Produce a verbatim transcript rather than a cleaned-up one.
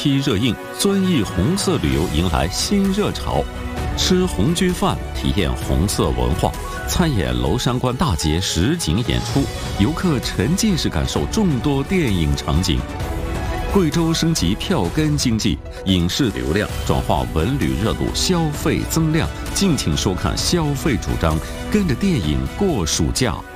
期热映，遵义红色旅游迎来新热潮。吃红居饭，体验红色文化，参演娄山关大捷实景演出，游客沉浸式感受众多电影场景。贵州升级票根经济，影视流量转化文旅热度，消费增量。敬请收看消费主张，跟着电影过暑假。